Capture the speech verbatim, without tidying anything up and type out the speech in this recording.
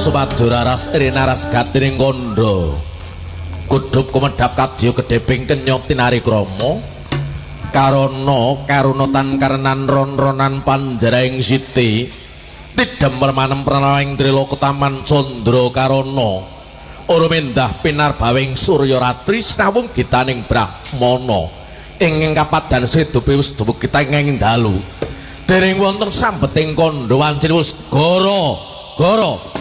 Supaduraras rinaras gatining kondo kudup kumedhap kadya gedheping kenyot tinari krama karana karunotan karenan ron-ronan panjaraing siti tidamel manem prananing Trila Ketaman Candra Karana ora mendah pinarbawing Surya Ratri sinawung gitaning Brahmana ingkang kapadan sedope wis duwek kita ing dalu dereng wonten sambeting kandha wancin wis gara gara